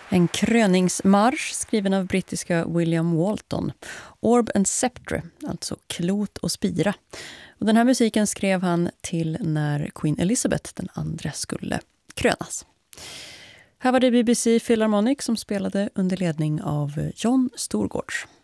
En kröningsmarsch skriven av brittiska William Walton. Orb and Sceptre, alltså klot och spira. Och den här musiken skrev han till när Queen Elizabeth den andra skulle krönas. Här var det BBC Philharmonic som spelade under ledning av John Storgårds.